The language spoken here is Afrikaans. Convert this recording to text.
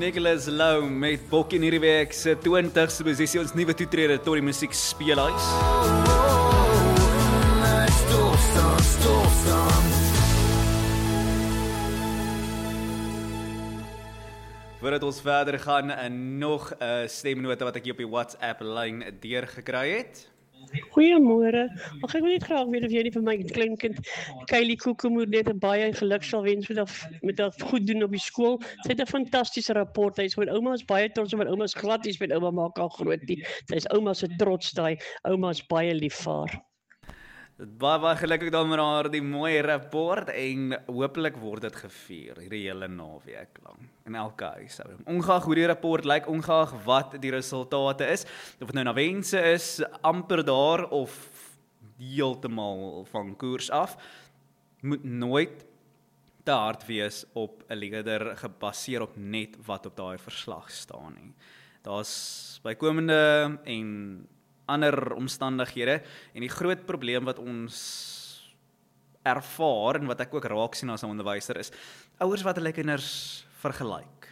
Nicholas Lowe met Bokkie in hierdie week se 20ste posisie, ons nuwe toetrede tot die musiekspeelhuis. Voordat ons verder gaan, nog 'n stemnota wat ek hier op die WhatsApp-lyn deurgekry het. Goeiemôre. Mag ek wil net graag weet of jy nie vir my kleinkind Kylie Koekemoer net 'n baie geluk sal wens met haar goed doen op die skool. Sy het 'n fantastiese rapport. Hy sê my ouma is baie trots op my ouma is glad nie, my ouma maak al groot nie. Sy is ouma se trots daai. Ouma is baie lief vir haar. Baie gelukkig dan met haar die mooi rapport en hopelik word dit gevier hierdie hele naweek lang in elke huishouding. Ongeag hoe die rapport lyk, ongeag wat die resultate is, of dit nou na wense is, amper daar of heeltemal van koers af, moet nooit te hard wees op 'n leier gebaseer op net wat op daai verslag staan nie. Daar's bykomende en ander omstandighede en die groot probleem wat ons ervaar en wat ek ook raak sien as 'n onderwyser is ouers wat hulle kinders vergelyk.